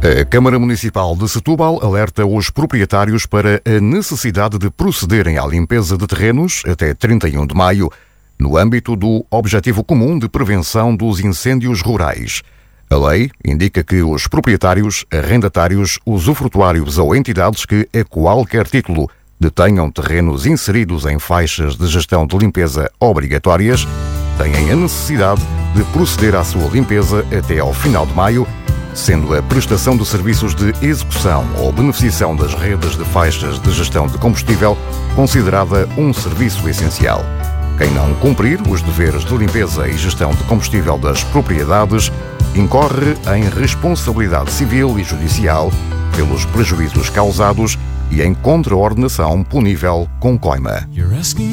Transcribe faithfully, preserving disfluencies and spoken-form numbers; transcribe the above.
A Câmara Municipal de Setúbal alerta os proprietários para a necessidade de procederem à limpeza de terrenos até trinta e um de maio, no âmbito do Objetivo Comum de Prevenção dos Incêndios Rurais. A lei indica que os proprietários, arrendatários, usufrutuários ou entidades que, a qualquer título, detenham terrenos inseridos em faixas de gestão de limpeza obrigatórias, têm a necessidade de proceder à sua limpeza até ao final de maio, sendo a prestação de serviços de execução ou beneficiação das redes de faixas de gestão de combustível considerada um serviço essencial. Quem não cumprir os deveres de limpeza e gestão de combustível das propriedades incorre em responsabilidade civil e judicial pelos prejuízos causados e em contraordenação punível com coima.